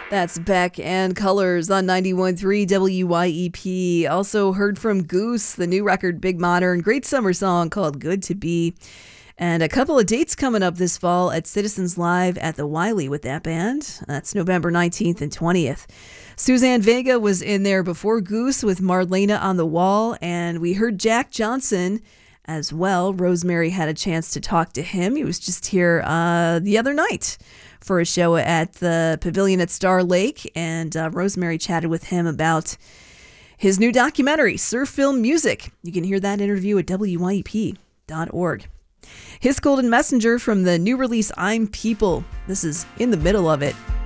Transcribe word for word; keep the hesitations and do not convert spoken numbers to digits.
That's Beck and Colors on ninety-one point three W Y E P. Also heard from Goose, the new record, Big Modern. Great summer song called Good to Be. And a couple of dates coming up this fall at Citizens Live at the Wiley with that band. That's November nineteenth and twentieth. Suzanne Vega was in there before Goose with Marlena on the Wall. And we heard Jack Johnson as well. Rosemary had a chance to talk to him. He was just here uh, the other night for a show at the Pavilion at Star Lake, and uh, Rosemary chatted with him about his new documentary, Surf Film Music. You can hear that interview at W Y E P dot org. His Golden Messenger from the new release I'm People. This is In the Middle of It.